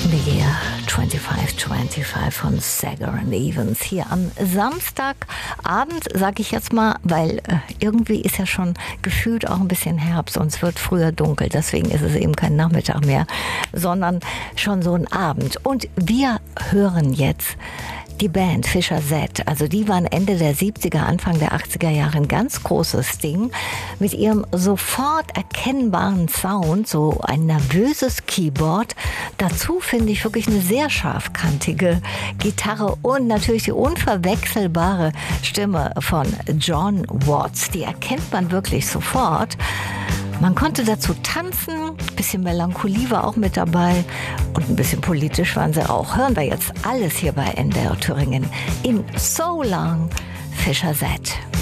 The Year 2525 von Sager and Evans hier am Samstagabend, sage ich jetzt mal, weil irgendwie ist ja schon gefühlt auch ein bisschen Herbst und es wird früher dunkel, deswegen ist es eben kein Nachmittag mehr, sondern schon so ein Abend. Und wir hören jetzt die Band Fischer Z, also die waren Ende der 70er, Anfang der 80er Jahre ein ganz großes Ding mit ihrem sofort erkennbaren Sound, so ein nervöses Keyboard. Dazu finde ich wirklich eine sehr scharfkantige Gitarre und natürlich die unverwechselbare Stimme von John Watts. Die erkennt man wirklich sofort. Man konnte dazu tanzen, ein bisschen Melancholie war auch mit dabei und ein bisschen politisch waren sie auch. Hören wir jetzt alles hier bei NDR Thüringen in So Long, Fischer Z.